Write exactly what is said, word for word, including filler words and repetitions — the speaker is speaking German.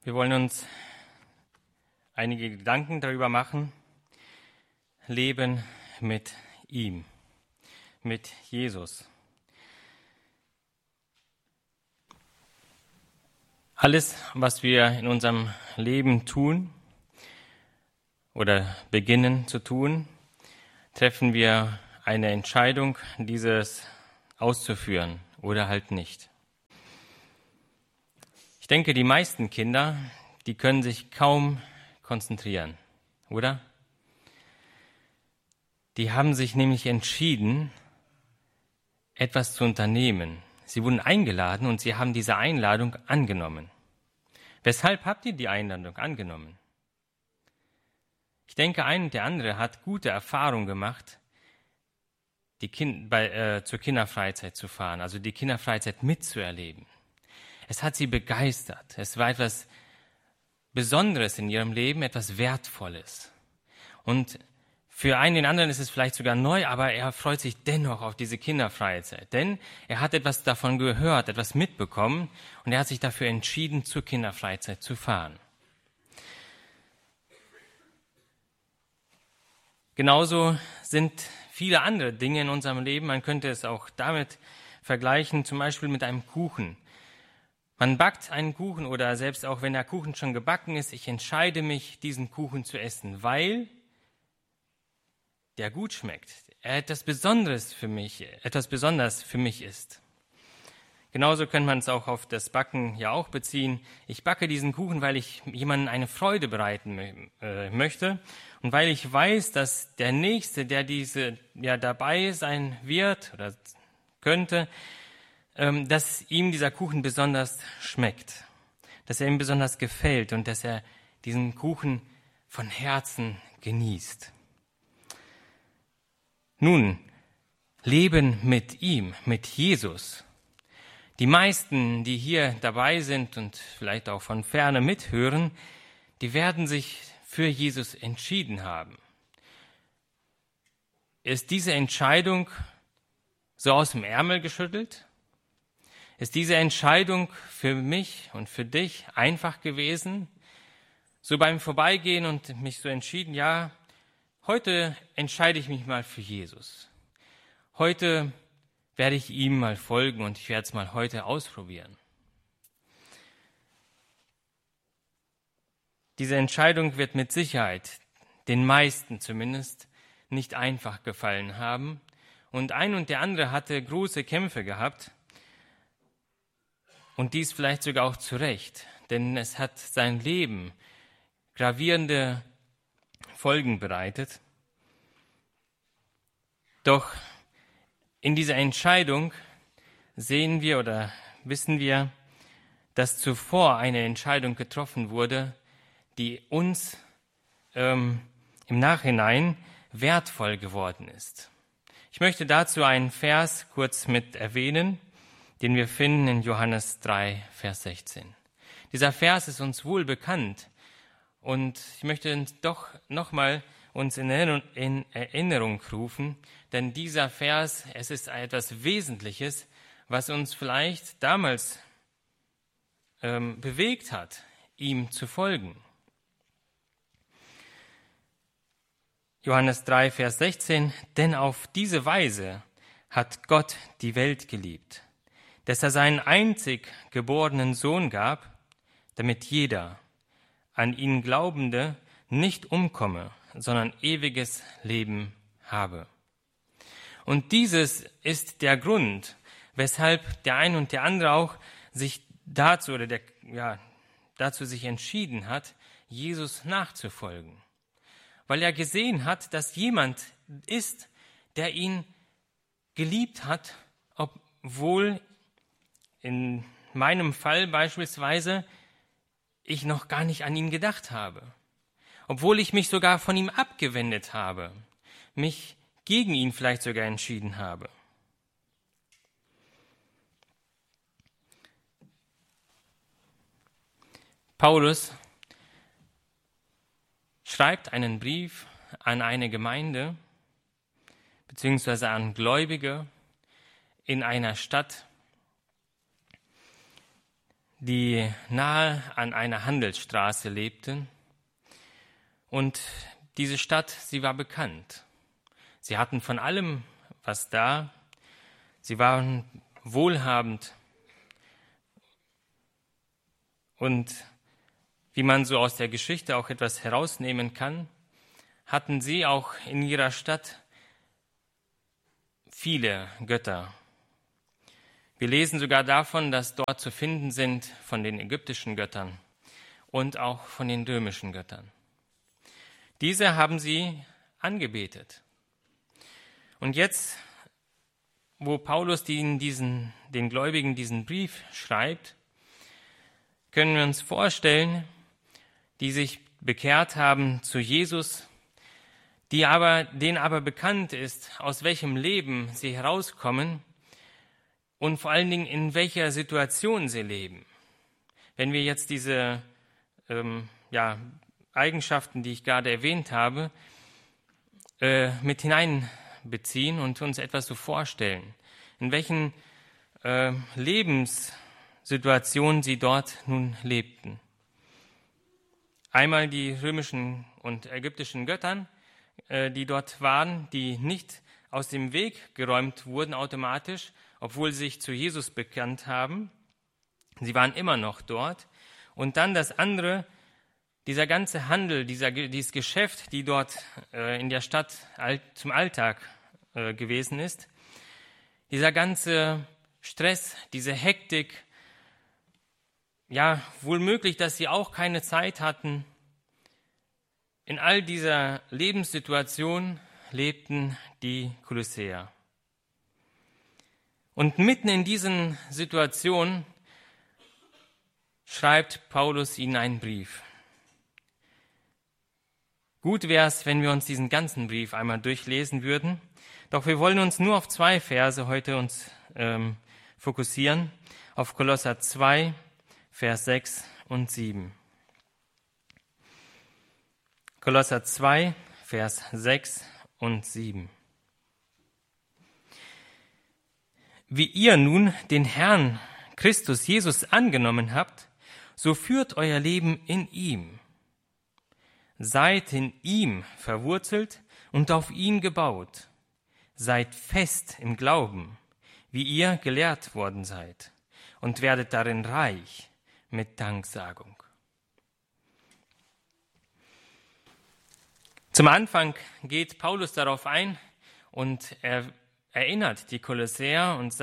Wir wollen uns einige Gedanken darüber machen. Leben mit ihm, mit Jesus. Alles, was wir in unserem Leben tun oder beginnen zu tun, treffen wir eine Entscheidung, dieses auszuführen oder halt nicht. Ich denke, die meisten Kinder, die können sich kaum konzentrieren, oder? Die haben sich nämlich entschieden, etwas zu unternehmen. Sie wurden eingeladen und sie haben diese Einladung angenommen. Weshalb habt ihr die Einladung angenommen? Ich denke, ein und der andere hat gute Erfahrungen gemacht, die kind, bei, äh, zur Kinderfreizeit zu fahren, also die Kinderfreizeit mitzuerleben. Es hat sie begeistert. Es war etwas Besonderes in ihrem Leben, etwas Wertvolles. Und für einen den anderen ist es vielleicht sogar neu, aber er freut sich dennoch auf diese Kinderfreizeit. Denn er hat etwas davon gehört, etwas mitbekommen und er hat sich dafür entschieden, zur Kinderfreizeit zu fahren. Genauso sind viele andere Dinge in unserem Leben. Man könnte es auch damit vergleichen, zum Beispiel mit einem Kuchen. Man backt einen Kuchen oder selbst auch wenn der Kuchen schon gebacken ist, ich entscheide mich, diesen Kuchen zu essen, weil der gut schmeckt. Er etwas Besonderes für mich, etwas Besonderes für mich ist. Genauso könnte man es auch auf das Backen ja auch beziehen. Ich backe diesen Kuchen, weil ich jemandem eine Freude bereiten äh, möchte und weil ich weiß, dass der Nächste, der diese ja dabei sein wird oder könnte, ähm, dass ihm dieser Kuchen besonders schmeckt, dass er ihm besonders gefällt und dass er diesen Kuchen von Herzen genießt. Nun, Leben mit ihm, mit Jesus. Die meisten, die hier dabei sind und vielleicht auch von Ferne mithören, die werden sich für Jesus entschieden haben. Ist diese Entscheidung so aus dem Ärmel geschüttelt? Ist diese Entscheidung für mich und für dich einfach gewesen? So beim Vorbeigehen und mich so entschieden, ja, heute entscheide ich mich mal für Jesus. Heute werde ich ihm mal folgen und ich werde es mal heute ausprobieren. Diese Entscheidung wird mit Sicherheit den meisten zumindest nicht einfach gefallen haben. Und ein und der andere hatte große Kämpfe gehabt. Und dies vielleicht sogar auch zu Recht, denn es hat sein Leben gravierende Folgen bereitet. Doch in dieser Entscheidung sehen wir oder wissen wir, dass zuvor eine Entscheidung getroffen wurde, die uns ähm, im Nachhinein wertvoll geworden ist. Ich möchte dazu einen Vers kurz mit erwähnen, den wir finden in Johannes drei, Vers sechzehn. Dieser Vers ist uns wohl bekannt und ich möchte uns doch nochmal uns in Erinnerung rufen, denn dieser Vers, es ist etwas Wesentliches, was uns vielleicht damals ähm, bewegt hat, ihm zu folgen. Johannes drei, Vers sechzehn, denn auf diese Weise hat Gott die Welt geliebt, dass er seinen einzig geborenen Sohn gab, damit jeder an ihn Glaubende nicht umkomme, sondern ewiges Leben habe. Und dieses ist der Grund, weshalb der ein und der andere auch sich dazu oder der, ja, dazu sich entschieden hat, Jesus nachzufolgen. Weil er gesehen hat, dass jemand ist, der ihn geliebt hat, obwohl in meinem Fall beispielsweise ich noch gar nicht an ihn gedacht habe. Obwohl ich mich sogar von ihm abgewendet habe, mich gegen ihn vielleicht sogar entschieden habe. Paulus schreibt einen Brief an eine Gemeinde, beziehungsweise an Gläubige in einer Stadt, die nahe an einer Handelsstraße lebten. Und diese Stadt, sie war bekannt. Sie hatten von allem was da. Sie waren wohlhabend. Und wie man so aus der Geschichte auch etwas herausnehmen kann, hatten sie auch in ihrer Stadt viele Götter. Wir lesen sogar davon, dass dort zu finden sind von den ägyptischen Göttern und auch von den römischen Göttern. Diese haben sie angebetet. Und jetzt, wo Paulus den, diesen, den Gläubigen diesen Brief schreibt, können wir uns vorstellen, die sich bekehrt haben zu Jesus, die aber, denen aber bekannt ist, aus welchem Leben sie herauskommen und vor allen Dingen in welcher Situation sie leben. Wenn wir jetzt diese ähm, ja, Eigenschaften, die ich gerade erwähnt habe, äh, mit hineinbeziehen und uns etwas so vorstellen, in welchen äh, Lebenssituationen sie dort nun lebten. Einmal die römischen und ägyptischen Göttern, äh, die dort waren, die nicht aus dem Weg geräumt wurden automatisch, obwohl sie sich zu Jesus bekannt haben. Sie waren immer noch dort. Und dann das andere, dieser ganze Handel, dieser, dieses Geschäft, die dort äh, in der Stadt all, zum Alltag äh, gewesen ist, dieser ganze Stress, diese Hektik, ja, wohl möglich, dass sie auch keine Zeit hatten. In all dieser Lebenssituation lebten die Kolossäer. Und mitten in diesen Situationen schreibt Paulus ihnen einen Brief. Gut wäre es, wenn wir uns diesen ganzen Brief einmal durchlesen würden. Doch wir wollen uns nur auf zwei Verse heute uns ähm, fokussieren. Auf Kolosser zwei, Vers sechs und sieben. Kolosser zwei, Vers sechs und sieben. Wie ihr nun den Herrn Christus Jesus angenommen habt, so führt euer Leben in ihm. Seid in ihm verwurzelt und auf ihn gebaut. Seid fest im Glauben, wie ihr gelehrt worden seid, und werdet darin reich mit Danksagung. Zum Anfang geht Paulus darauf ein und er erinnert die Kolossäer und